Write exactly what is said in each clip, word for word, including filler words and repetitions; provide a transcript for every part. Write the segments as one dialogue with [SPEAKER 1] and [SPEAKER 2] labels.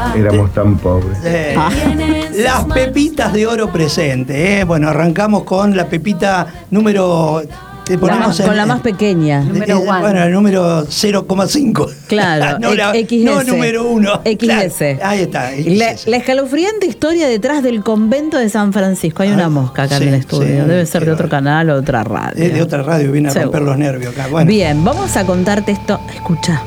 [SPEAKER 1] Éramos tan pobres.
[SPEAKER 2] Eh, las pepitas de oro presente. Eh. Bueno, arrancamos con la pepita número...
[SPEAKER 3] La más,
[SPEAKER 2] en,
[SPEAKER 3] con la más pequeña.
[SPEAKER 2] Número eh, bueno, el número cero coma cinco.
[SPEAKER 3] Claro,
[SPEAKER 2] no, la,
[SPEAKER 3] X S.
[SPEAKER 2] No número uno.
[SPEAKER 3] X S.
[SPEAKER 2] Claro, ahí está.
[SPEAKER 3] La, la escalofriante historia detrás del convento de San Francisco. Hay una ah, mosca acá sí, en el estudio. Sí, Debe ser de otro canal o de otra radio.
[SPEAKER 2] Es de otra radio, viene a Seguro. romper los nervios acá. Bueno.
[SPEAKER 3] Bien, vamos a contarte esto. Escucha.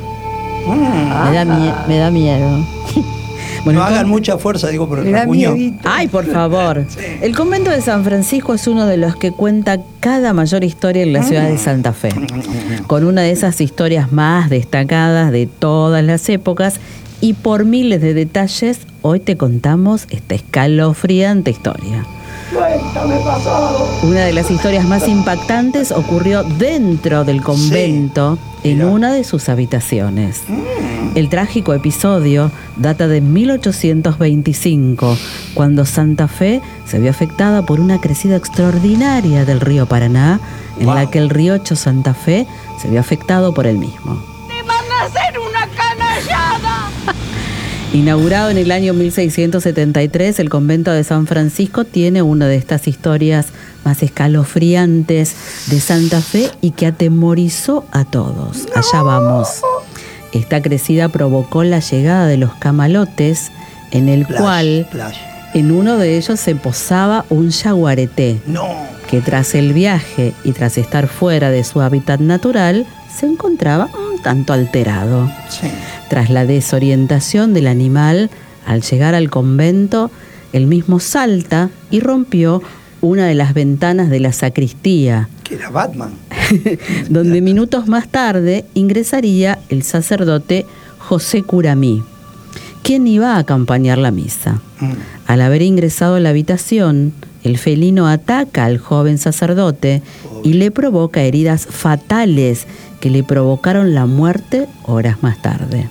[SPEAKER 3] Mm. Me, da mie me da miedo.
[SPEAKER 2] Bueno, no hagan mucha fuerza, digo, por el racuño.
[SPEAKER 3] Ay, por favor. Sí. El convento de San Francisco es uno de los que cuenta cada mayor historia en la ciudad de Santa Fe, con una de esas historias más destacadas de todas las épocas, y por miles de detalles, hoy te contamos esta escalofriante historia.
[SPEAKER 2] Cuéntame pasado.
[SPEAKER 3] Una de las historias más impactantes ocurrió dentro del convento, sí, en una de sus habitaciones. Mm. El trágico episodio data de mil ochocientos veinticinco, cuando Santa Fe se vio afectada por una crecida extraordinaria del río Paraná, en wow. la que el riacho Santa Fe se vio afectado por el mismo.
[SPEAKER 4] ¡Te van a hacer una canallada!
[SPEAKER 3] Inaugurado en el año mil seiscientos setenta y tres, el convento de San Francisco tiene una de estas historias más escalofriantes de Santa Fe y que atemorizó a todos. Allá vamos. Esta crecida provocó la llegada de los camalotes, en el
[SPEAKER 2] Flash,
[SPEAKER 3] cual
[SPEAKER 2] flash.
[SPEAKER 3] en uno de ellos se posaba un yaguareté,
[SPEAKER 2] no.
[SPEAKER 3] que tras el viaje y tras estar fuera de su hábitat natural, se encontraba un tanto alterado.
[SPEAKER 2] Sí.
[SPEAKER 3] Tras la desorientación del animal, al llegar al convento, el mismo salta y rompió una de las ventanas de la sacristía.
[SPEAKER 2] Que era Batman.
[SPEAKER 3] Donde minutos más tarde ingresaría el sacerdote José Curamí, quien iba a acompañar la misa. Mm. Al haber ingresado a la habitación, el felino ataca al joven sacerdote Pobre. y le provoca heridas fatales que le provocaron la muerte horas más tarde.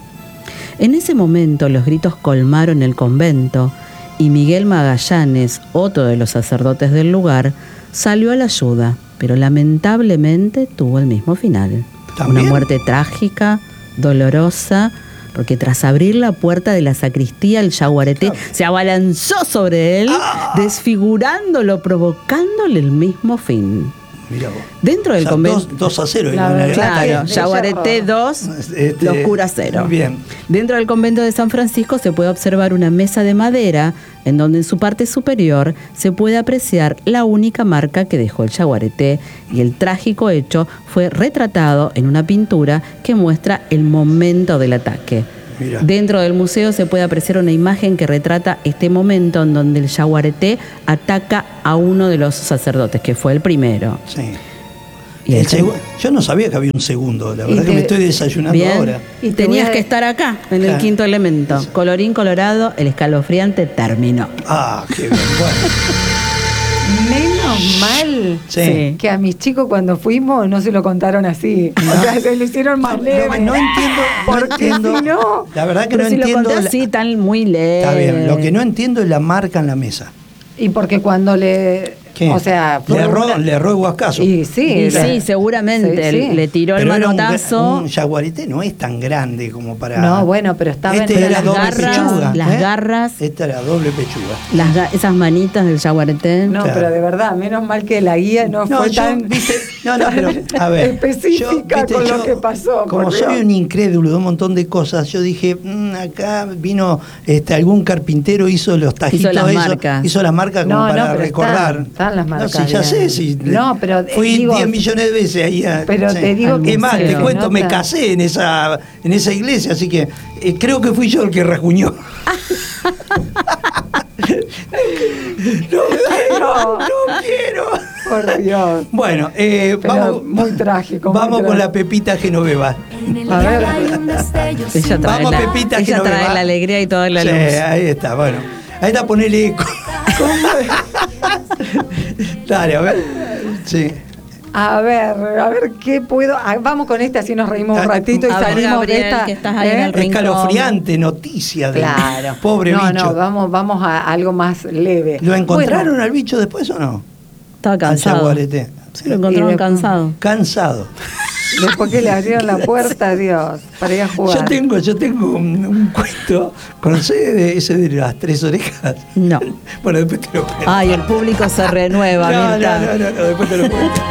[SPEAKER 3] En ese momento los gritos colmaron el convento y Miguel Magallanes, otro de los sacerdotes del lugar, salió a la ayuda, pero lamentablemente tuvo el mismo final. ¿También? Una muerte trágica, dolorosa, porque tras abrir la puerta de la sacristía, el yaguareté claro. se abalanzó sobre él, ¡ah! desfigurándolo, provocándole el mismo fin.
[SPEAKER 2] Mirá vos.
[SPEAKER 3] Dentro del o sea, convento.
[SPEAKER 2] dos a cero.
[SPEAKER 3] Claro, yaguareté dos, este, locura cero.
[SPEAKER 2] Bien.
[SPEAKER 3] Dentro del convento de San Francisco se puede observar una mesa de madera en donde en su parte superior se puede apreciar la única marca que dejó el yaguareté, y el trágico hecho fue retratado en una pintura que muestra el momento del ataque. Mira. Dentro del museo se puede apreciar una imagen que retrata este momento en donde el yaguareté ataca a uno de los sacerdotes, que fue el primero.
[SPEAKER 2] Sí. Y el seg- yo no sabía que había un segundo, la verdad te, que me estoy desayunando
[SPEAKER 3] bien,
[SPEAKER 2] ahora.
[SPEAKER 3] Y tenías que estar acá, en claro. el quinto elemento. Eso. Colorín colorado, el escalofriante terminó.
[SPEAKER 2] Ah, qué bien, bueno.
[SPEAKER 5] Menos mal
[SPEAKER 2] sí.
[SPEAKER 5] que a mis chicos cuando fuimos no se lo contaron así. No. O sea, se lo hicieron más
[SPEAKER 2] no,
[SPEAKER 5] leve.
[SPEAKER 2] No, no entiendo.
[SPEAKER 5] Porque
[SPEAKER 2] no entiendo,
[SPEAKER 5] si no...
[SPEAKER 2] La verdad que
[SPEAKER 3] pero
[SPEAKER 2] no
[SPEAKER 3] si
[SPEAKER 2] entiendo.
[SPEAKER 3] Lo conté así, tan muy leve.
[SPEAKER 2] Está bien, lo que no entiendo es la marca en la mesa.
[SPEAKER 5] Y porque cuando le...
[SPEAKER 2] ¿Qué?
[SPEAKER 5] O sea,
[SPEAKER 2] le erró, una... le erró el Huascazo.
[SPEAKER 5] Y sí,
[SPEAKER 3] y sí, seguramente. Sí, sí. Le tiró
[SPEAKER 2] pero
[SPEAKER 3] el manotazo.
[SPEAKER 2] Un, un yaguareté no es tan grande como para.
[SPEAKER 5] No, bueno, pero estaba
[SPEAKER 2] este
[SPEAKER 5] en
[SPEAKER 2] era
[SPEAKER 3] las
[SPEAKER 2] doble
[SPEAKER 3] garras,
[SPEAKER 2] pechuga.
[SPEAKER 3] Las
[SPEAKER 2] ¿eh?
[SPEAKER 3] garras.
[SPEAKER 2] Esta era doble pechuga.
[SPEAKER 3] Las, esas manitas del yaguareté.
[SPEAKER 5] No, claro. Pero de verdad, menos mal que la guía no, no fue
[SPEAKER 2] yo,
[SPEAKER 5] tan.
[SPEAKER 2] ¿viste? No, no, pero a ver.
[SPEAKER 5] específica yo, ¿viste? con
[SPEAKER 2] yo,
[SPEAKER 5] lo que pasó.
[SPEAKER 2] Como soy un incrédulo de un montón de cosas, yo dije, mmm, acá vino este, algún carpintero, hizo los tajitos.
[SPEAKER 3] Hizo las
[SPEAKER 2] hizo,
[SPEAKER 3] marcas.
[SPEAKER 2] Hizo las marcas como
[SPEAKER 5] no,
[SPEAKER 2] para
[SPEAKER 5] no,
[SPEAKER 2] recordar.
[SPEAKER 5] Están, están las marcas.
[SPEAKER 2] No, sí, ya sé, sí.
[SPEAKER 5] No, pero
[SPEAKER 2] fui
[SPEAKER 5] digo,
[SPEAKER 2] diez millones de veces ahí. A,
[SPEAKER 5] pero
[SPEAKER 2] sí.
[SPEAKER 5] te digo que.
[SPEAKER 2] Es más, te cuento,
[SPEAKER 5] nota.
[SPEAKER 2] me casé en esa, en esa iglesia, así que eh, creo que fui yo el que rajuñó. No quiero, no quiero.
[SPEAKER 5] Por Dios.
[SPEAKER 2] Bueno, eh, vamos,
[SPEAKER 5] muy trágico.
[SPEAKER 2] Vamos
[SPEAKER 5] muy
[SPEAKER 2] con
[SPEAKER 5] trágico.
[SPEAKER 2] la Pepita Genoveva.
[SPEAKER 5] A ver.
[SPEAKER 3] Ella trae,
[SPEAKER 2] vamos,
[SPEAKER 3] la,
[SPEAKER 2] Pepita
[SPEAKER 3] ella
[SPEAKER 2] Genoveva.
[SPEAKER 3] trae la alegría y toda la
[SPEAKER 2] sí,
[SPEAKER 3] luz.
[SPEAKER 2] Ahí está, bueno. Ahí está, ponele eco. Dale, a ver. Sí.
[SPEAKER 5] A ver, a ver qué puedo. Ah, vamos con esta, así nos reímos un ratito y
[SPEAKER 3] a ver,
[SPEAKER 5] salimos
[SPEAKER 3] Gabriel,
[SPEAKER 5] de esta.
[SPEAKER 3] Que estás ahí ¿eh? en el rincón.
[SPEAKER 2] Escalofriante noticia de
[SPEAKER 5] claro.
[SPEAKER 2] pobre
[SPEAKER 5] no,
[SPEAKER 2] bicho.
[SPEAKER 5] No, no, vamos, vamos a algo más leve.
[SPEAKER 2] ¿Lo encontraron
[SPEAKER 5] bueno,
[SPEAKER 2] al bicho después o no?
[SPEAKER 3] Estaba cansado.
[SPEAKER 2] Al
[SPEAKER 3] sí, lo encontraron cansado.
[SPEAKER 2] Cansado.
[SPEAKER 5] Después que le abrieron la puerta, Dios, para ir a jugar.
[SPEAKER 2] Yo tengo, yo tengo un, un cuento, ¿conocés de ese de las tres orejas?
[SPEAKER 3] No.
[SPEAKER 2] Bueno, después te lo cuento.
[SPEAKER 3] Ay, el público se renueva,
[SPEAKER 2] no,
[SPEAKER 3] Mirta.
[SPEAKER 2] no, no, no, no, después te lo cuento.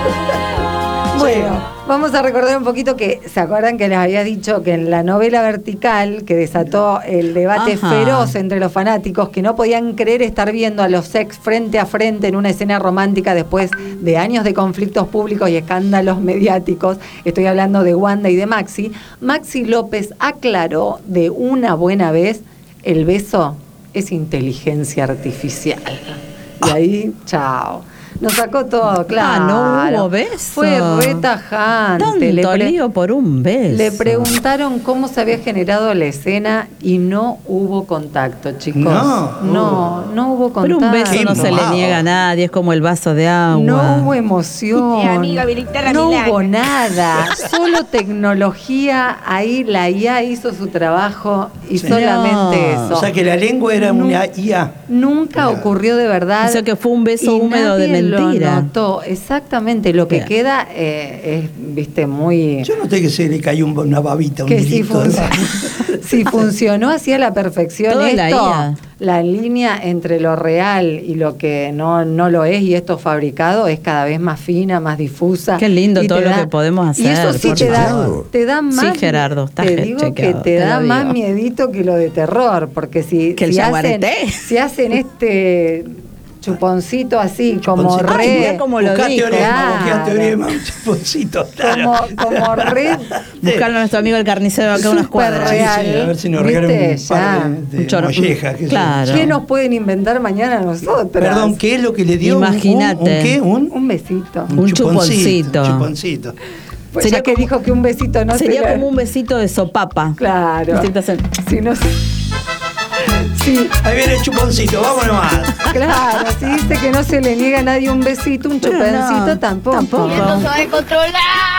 [SPEAKER 5] Bueno, vamos a recordar un poquito que, ¿se acuerdan que les había dicho que en la novela Vertical, que desató el debate
[SPEAKER 3] Ajá.
[SPEAKER 5] feroz entre los fanáticos, que no podían creer estar viendo a los ex frente a frente en una escena romántica después de años de conflictos públicos y escándalos mediáticos? Estoy hablando de Wanda y de Maxi. Maxi López aclaró de una buena vez: el beso es inteligencia artificial. Y ahí, chao. Nos sacó todo, claro.
[SPEAKER 3] Ah, no hubo beso.
[SPEAKER 5] Fue re tajante.
[SPEAKER 3] Tanto
[SPEAKER 5] Le pre-
[SPEAKER 3] lío por un beso.
[SPEAKER 5] Le preguntaron cómo se había generado la escena y no hubo contacto, chicos.
[SPEAKER 2] No.
[SPEAKER 5] no, no hubo contacto.
[SPEAKER 3] Pero un beso
[SPEAKER 2] Qué
[SPEAKER 3] no se le
[SPEAKER 2] mojado.
[SPEAKER 3] niega a nadie, es como el vaso de agua.
[SPEAKER 5] No hubo emoción.
[SPEAKER 4] Mi amiga Vilita
[SPEAKER 5] no
[SPEAKER 4] Milagro.
[SPEAKER 5] hubo nada. Solo tecnología. Ahí la I A hizo su trabajo y
[SPEAKER 2] Sí.
[SPEAKER 5] solamente
[SPEAKER 3] No.
[SPEAKER 5] eso.
[SPEAKER 2] O sea que la lengua era
[SPEAKER 5] Nu-
[SPEAKER 2] una I A.
[SPEAKER 5] Nunca
[SPEAKER 2] Claro.
[SPEAKER 5] ocurrió de verdad.
[SPEAKER 3] O sea que fue un beso
[SPEAKER 5] y
[SPEAKER 3] húmedo de
[SPEAKER 5] nadie
[SPEAKER 3] mentira.
[SPEAKER 5] Lo notó. Exactamente. Lo que
[SPEAKER 3] Bien.
[SPEAKER 5] queda eh, es, viste, muy.
[SPEAKER 2] Yo noté que se le cayó un- una babita, un
[SPEAKER 5] que si,
[SPEAKER 2] hilito.
[SPEAKER 5] fun- si funcionó así a la perfección
[SPEAKER 3] Todo
[SPEAKER 5] esto,
[SPEAKER 3] la I A.
[SPEAKER 5] la línea entre lo real y lo que no, no lo es, y esto fabricado, es cada vez más fina, más difusa.
[SPEAKER 3] Qué lindo
[SPEAKER 5] Y
[SPEAKER 3] todo
[SPEAKER 5] te
[SPEAKER 3] lo
[SPEAKER 5] da-
[SPEAKER 3] que podemos hacer,
[SPEAKER 5] Y eso sí
[SPEAKER 3] por
[SPEAKER 5] te da,
[SPEAKER 3] favor.
[SPEAKER 5] te da más.
[SPEAKER 3] Sí, Gerardo, está
[SPEAKER 5] te
[SPEAKER 3] je-
[SPEAKER 5] digo que
[SPEAKER 3] chequeado,
[SPEAKER 5] te
[SPEAKER 3] te
[SPEAKER 5] da
[SPEAKER 3] lo
[SPEAKER 5] más
[SPEAKER 3] digo.
[SPEAKER 5] miedito que lo de terror, porque si,
[SPEAKER 3] Que el
[SPEAKER 5] si hacen,
[SPEAKER 3] yaguareté.
[SPEAKER 5] si hacen este chuponcito así, como
[SPEAKER 2] Chuponcito.
[SPEAKER 3] Ay,
[SPEAKER 5] re.
[SPEAKER 3] mirá cómo lo
[SPEAKER 2] Buscá
[SPEAKER 3] dijo.
[SPEAKER 2] teorema, buscá
[SPEAKER 5] Claro.
[SPEAKER 2] teorema, un chuponcito.
[SPEAKER 5] Como, como re.
[SPEAKER 3] Buscarlo a nuestro amigo el carnicero acá a unas
[SPEAKER 5] Súper
[SPEAKER 3] cuadras.
[SPEAKER 2] Sí,
[SPEAKER 5] real.
[SPEAKER 2] sí, a ver si nos
[SPEAKER 5] ¿Viste?
[SPEAKER 2] regalan un
[SPEAKER 5] Ya.
[SPEAKER 2] par de, de
[SPEAKER 3] Un chorro-
[SPEAKER 2] mollejas. qué sé yo.
[SPEAKER 3] Claro.
[SPEAKER 5] ¿Qué nos pueden inventar mañana a nosotros?
[SPEAKER 2] Perdón, ¿qué es lo que le dio? Un-
[SPEAKER 3] Imagínate.
[SPEAKER 2] ¿Un, un qué? Un,
[SPEAKER 5] Un besito.
[SPEAKER 3] Un chuponcito.
[SPEAKER 2] Un chuponcito.
[SPEAKER 5] Pues
[SPEAKER 3] Sería
[SPEAKER 5] ya que
[SPEAKER 3] como-
[SPEAKER 5] dijo que un besito no
[SPEAKER 3] Sería
[SPEAKER 5] se le-
[SPEAKER 3] como un besito de sopapa.
[SPEAKER 5] Claro.
[SPEAKER 3] Viste, te hacen-
[SPEAKER 5] Si no Sí,
[SPEAKER 2] Ahí viene el chuponcito, vámonos más.
[SPEAKER 5] claro. Si dice que no se le niega a nadie un besito, un
[SPEAKER 3] Pero
[SPEAKER 5] chupencito
[SPEAKER 3] no,
[SPEAKER 5] tampoco.
[SPEAKER 3] tampoco.
[SPEAKER 4] Y esto se va a controlar.